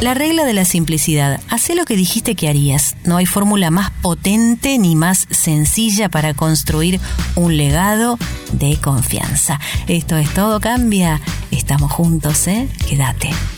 La regla de la simplicidad. Hacé lo que dijiste que harías. No hay fórmula más potente ni más sencilla para construir un legado de confianza. Esto es Todo Cambia. Estamos juntos, ¿eh? Quédate.